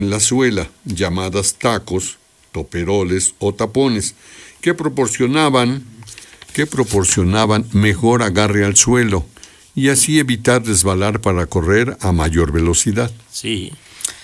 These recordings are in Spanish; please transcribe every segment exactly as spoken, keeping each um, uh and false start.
la suela, llamadas tacos, toperoles o tapones, que proporcionaban, que proporcionaban mejor agarre al suelo y así evitar resbalar para correr a mayor velocidad. Sí.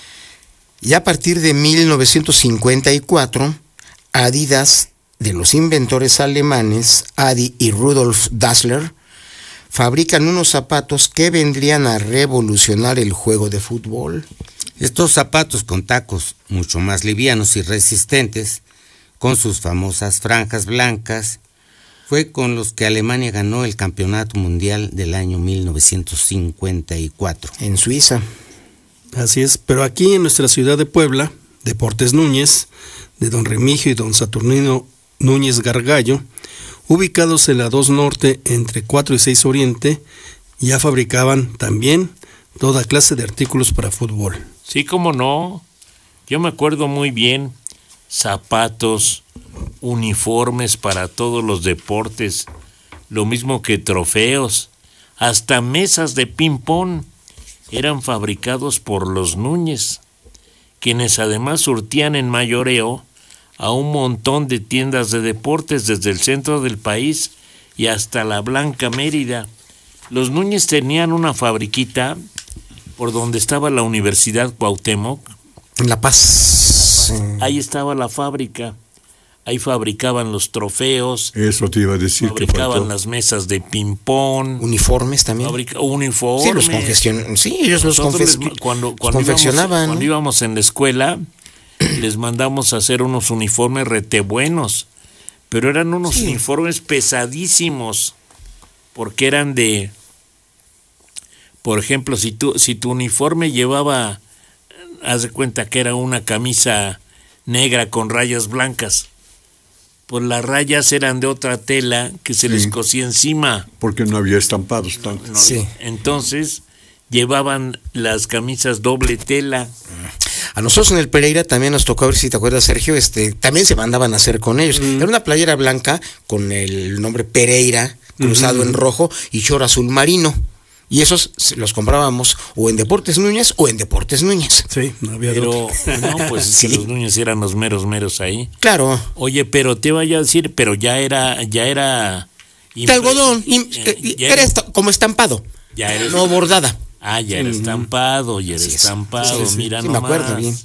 Y a partir de mil novecientos cincuenta y cuatro, Adidas, de los inventores alemanes Adi y Rudolf Dassler, fabrican unos zapatos que vendrían a revolucionar el juego de fútbol. Estos zapatos con tacos mucho más livianos y resistentes, con sus famosas franjas blancas, fue con los que Alemania ganó el Campeonato Mundial del año mil novecientos cincuenta y cuatro. En Suiza. Así es, pero aquí en nuestra ciudad de Puebla, Deportes Núñez, de don Remigio y don Saturnino Núñez Gargallo, ubicados en la dos Norte entre cuatro y seis Oriente, ya fabricaban también toda clase de artículos para fútbol. Sí, cómo no. Yo me acuerdo muy bien, zapatos, uniformes para todos los deportes, lo mismo que trofeos, hasta mesas de ping-pong eran fabricados por los Núñez, quienes además surtían en mayoreo a un montón de tiendas de deportes desde el centro del país y hasta la Blanca Mérida. Los Núñez tenían una fabriquita por donde estaba la Universidad Cuauhtémoc. En La Paz. Ahí estaba la fábrica. Ahí fabricaban los trofeos. Eso te iba a decir que fabricaban faltó. las mesas de ping-pong. Uniformes también. Fabrica, uniformes. Sí, los congestion... sí, ellos los, confes... les, cuando, los cuando confeccionaban. Íbamos, cuando íbamos en la escuela, les mandamos a hacer unos uniformes rete buenos. Pero eran unos sí. uniformes pesadísimos. Porque eran de... Por ejemplo, si tu, si tu uniforme llevaba, haz de cuenta que era una camisa negra con rayas blancas, pues las rayas eran de otra tela que se sí. les cosía encima. Porque no había estampados tanto. No, sí. Entonces, llevaban las camisas doble tela. A nosotros en el Pereira también nos tocó, a ver si te acuerdas, Sergio, este, también se mandaban a hacer con ellos. Mm. Era una playera blanca con el nombre Pereira cruzado mm-hmm. en rojo y short azul marino. Y esos los comprábamos o en Deportes Núñez o en Deportes Núñez. Sí, no había Pero, no, pues sí. que los Núñez eran los meros meros ahí. Claro. Oye, pero te vaya a decir, pero ya era, ya era... De algodón, y, eh, era, era esto, como estampado. Ya era... No bordada. Ah, ya era estampado, ya era sí, estampado, sí, sí, mira sí, nomás. me acuerdo bien.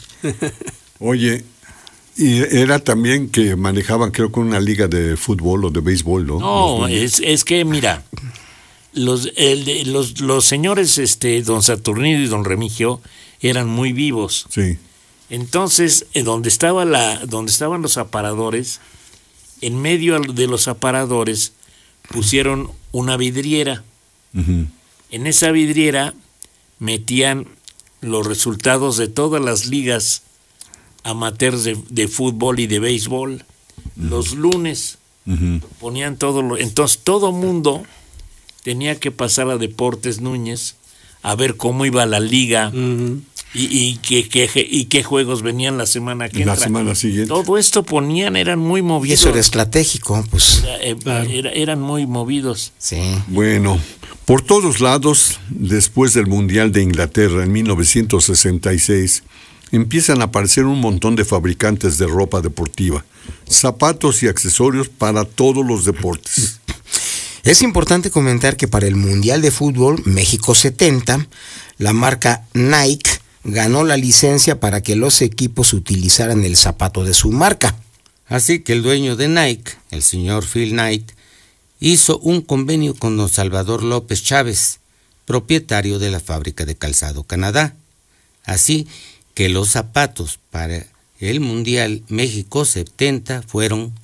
Oye, y era también que manejaban, creo que una liga de fútbol o de béisbol, ¿no? No, es, es que, mira... Los, el, los los señores este don Saturnino y don Remigio eran muy vivos. Sí. Entonces, eh, donde estaba la donde estaban los aparadores, en medio de los aparadores pusieron una vidriera. Uh-huh. En esa vidriera metían los resultados de todas las ligas amateurs de, de fútbol y de béisbol. Uh-huh. Los lunes uh-huh. ponían todo lo, entonces todo mundo tenía que pasar a Deportes Núñez a ver cómo iba la liga uh-huh. y, y, qué, qué, y qué juegos venían la semana que la entra. semana siguiente. Todo esto ponían, eran muy movidos. Y eso era estratégico, pues. Era, eh, claro. era, eran muy movidos. Sí. Bueno, por todos lados, después del Mundial de Inglaterra en mil novecientos sesenta y seis, empiezan a aparecer un montón de fabricantes de ropa deportiva, zapatos y accesorios para todos los deportes. Es importante comentar que para el Mundial de Fútbol México setenta, la marca Nike ganó la licencia para que los equipos utilizaran el zapato de su marca. Así que el dueño de Nike, el señor Phil Knight, hizo un convenio con don Salvador López Chávez, propietario de la fábrica de calzado Canadá. Así que los zapatos para el Mundial México setenta fueron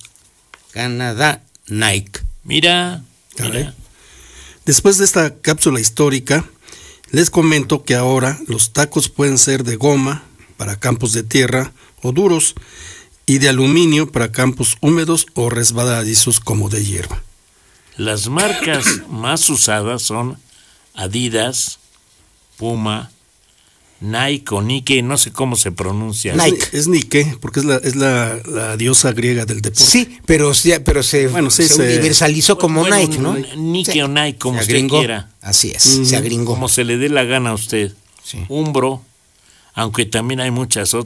Canadá Nike. Mira... Mira. Después de esta cápsula histórica, les comento que ahora los tacos pueden ser de goma para campos de tierra o duros y de aluminio para campos húmedos o resbaladizos como de hierba. Las marcas más usadas son Adidas, Puma, Nike o Nike, no sé cómo se pronuncia. Nike. Es Nike, porque es la es la, la diosa griega del deporte. Sí, pero, pero se, bueno, sí, se, se universalizó como bueno, Nike, ¿no? Nike sí. o Nike, como se usted agringó. quiera. Así es, mm. se agringó. Como se le dé la gana a usted. Sí. Umbro, aunque también hay muchas otras.